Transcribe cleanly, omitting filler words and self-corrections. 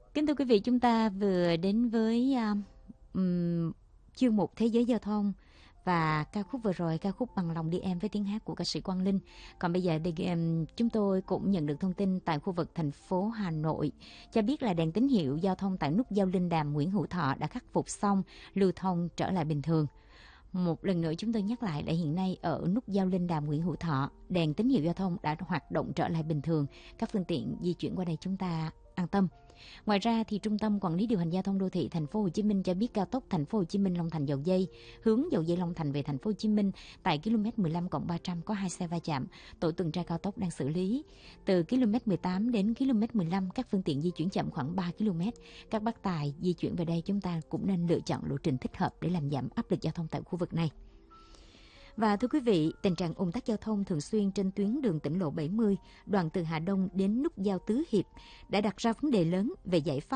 Kính thưa quý vị, chúng ta vừa đến với chuyên mục Thế giới giao thông và ca khúc vừa rồi, ca khúc Bằng lòng đi em với tiếng hát của ca sĩ Quang Linh. Còn bây giờ chúng tôi cũng nhận được thông tin tại khu vực thành phố Hà Nội cho biết là đèn tín hiệu giao thông tại nút giao Linh Đàm Nguyễn Hữu Thọ đã khắc phục xong, lưu thông trở lại bình thường. Một lần nữa chúng tôi nhắc lại là hiện nay ở nút giao Linh Đàm Nguyễn Hữu Thọ, đèn tín hiệu giao thông đã hoạt động trở lại bình thường. Các phương tiện di chuyển qua đây chúng ta an tâm. Ngoài ra thì Trung tâm Quản lý điều hành giao thông đô thị Thành phố Hồ Chí Minh cho biết cao tốc Thành phố Hồ Chí Minh Long Thành Dầu Giây hướng Dầu Giây Long Thành về Thành phố Hồ Chí Minh tại km 15+300 có 2 xe va chạm. Tổ tuần tra cao tốc đang xử lý. Từ km 18 đến km 15 các phương tiện di chuyển chậm khoảng 3 km. Các bác tài di chuyển về đây chúng ta cũng nên lựa chọn lộ trình thích hợp để làm giảm áp lực giao thông tại khu vực này. Và thưa quý vị, tình trạng ùn tắc giao thông thường xuyên trên tuyến đường tỉnh lộ 70, đoạn từ Hà Đông đến nút giao Tứ Hiệp đã đặt ra vấn đề lớn về giải pháp